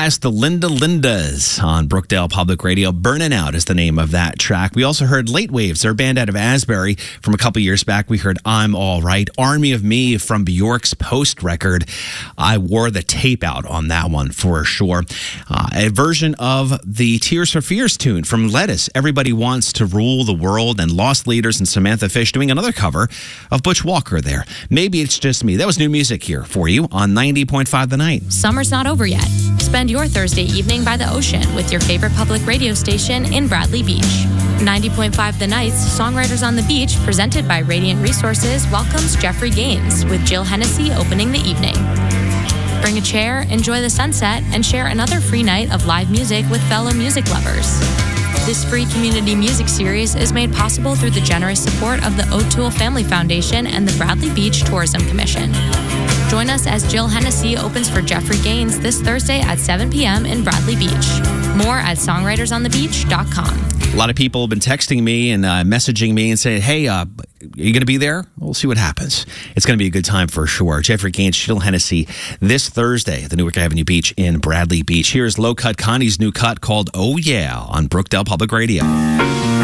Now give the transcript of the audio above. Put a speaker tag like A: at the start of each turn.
A: Blast, the Linda Lindas on Brookdale Public Radio. Burning Out is the name of that track. We also heard Late Waves, their band out of Asbury from a couple years back. We heard I'm All Right. Army of Me from Bjork's Post record. I wore the tape out on that one for sure. A version of the Tears for Fears tune from Lettuce, Everybody Wants to Rule the World, and Lost Leaders and Samantha Fish doing another cover of Butch Walker there. Maybe It's Just Me. That was new music here for you on 90.5 The Night.
B: Summer's not over yet. Spend your Thursday evening by the ocean with your favorite public radio station in Bradley Beach. 90.5 The Night's Songwriters on the Beach, presented by Radiant Resources, welcomes Jeffrey Gaines with Jill Hennessy opening the evening. Bring a chair, enjoy the sunset, and share another free night of live music with fellow music lovers. This free community music series is made possible through the generous support of the O'Toole Family Foundation and the Bradley Beach Tourism Commission. Join us as Jill Hennessy opens for Jeffrey Gaines this Thursday at 7 p.m. in Bradley Beach. More at songwritersonthebeach.com.
A: A lot of people have been texting me and messaging me and saying, hey, are you going to be there? We'll see what happens. It's going to be a good time for sure. Jeffrey Gaines, Jill Hennessy this Thursday at the Newark Avenue Beach in Bradley Beach. Here's Low Cut Connie's new cut called Oh Yeah on Brookdale Public Radio.